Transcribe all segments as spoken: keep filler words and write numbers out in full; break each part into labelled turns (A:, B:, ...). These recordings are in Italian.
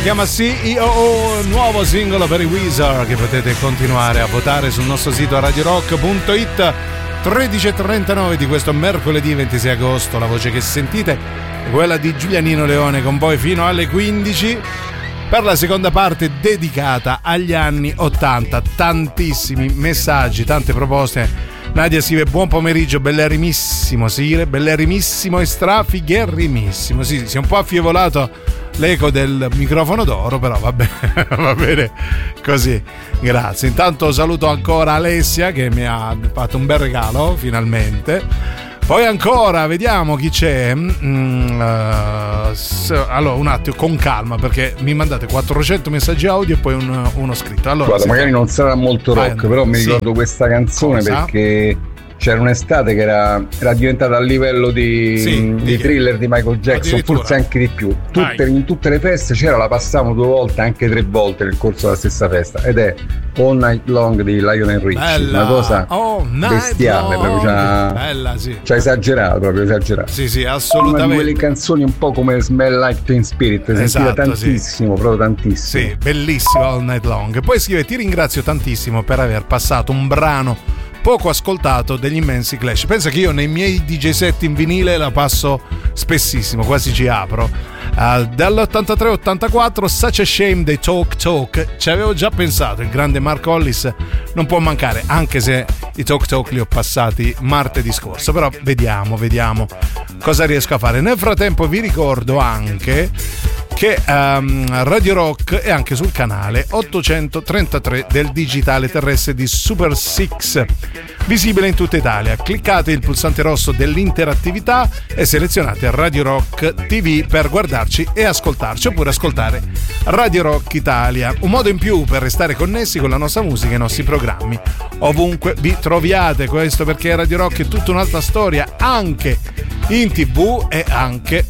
A: chiama C E O O, nuovo singolo per i Weezer che potete continuare a votare sul nostro sito radio rock punto it. Tredici e trentanove di questo mercoledì ventisei agosto. La voce che sentite è quella di Giulianino Leone con voi fino alle quindici per la seconda parte dedicata agli anni ottanta. Tantissimi messaggi, tante proposte. Nadia scrive: buon pomeriggio, bellerimissimo Sire, bellerimissimo e strafigherimissimo. Sì, si è un po' affieolato l'eco del microfono d'oro, però va bene, va bene così, grazie. Intanto saluto ancora Alessia che mi ha fatto un bel regalo finalmente. Poi ancora vediamo chi c'è. Mm, uh, so, allora un attimo, con calma, perché mi mandate quattrocento messaggi audio e poi un, uno scritto. Allora,
B: guarda, magari non sarà molto rock, ah, però mi sì. ricordo questa canzone. Cosa? Perché c'era un'estate che era, era diventata a livello di,
A: sì,
B: di Thriller di Michael Jackson, forse anche di più. Tutte, in tutte le feste c'era, la passavamo due volte, anche tre volte nel corso della stessa festa, ed è All Night Long di Lionel Richie. Bella. Una cosa oh, bestiale, proprio c'ha,
A: bella, sì.
B: c'ha esagerato, proprio esagerato.
A: Sì, sì, assolutamente.
B: Una di quelle canzoni un po' come Smell Like Teen Spirit, sentita esatto, tantissimo, sì. proprio tantissimo.
A: Sì, bellissimo All Night Long. Poi scrive: ti ringrazio tantissimo per aver passato un brano poco ascoltato degli immensi Clash. Pensa che io nei miei D J set in vinile la passo spessissimo, quasi ci apro. Uh, dall'ottantatré ottantaquattro Such a Shame dei Talk Talk, ci avevo già pensato, il grande Mark Hollis non può mancare, anche se i Talk Talk li ho passati martedì scorso, però vediamo, vediamo cosa riesco a fare. Nel frattempo vi ricordo anche che um, Radio Rock è anche sul canale ottocentotrentatré del digitale terrestre di Super Six, visibile in tutta Italia. Cliccate il pulsante rosso dell'interattività e selezionate Radio Rock T V per guardarci e ascoltarci, oppure ascoltare Radio Rock Italia. Un modo in più per restare connessi con la nostra musica e i nostri programmi ovunque vi troviate. Questo perché Radio Rock è tutta un'altra storia, anche in tv e anche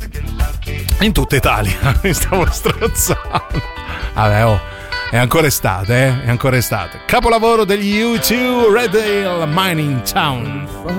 A: in tutta Italia. Mi stavo strozzando. Vabbè, oh, è ancora estate, eh? È ancora estate. Capolavoro degli U due, Red Hill Mining Town.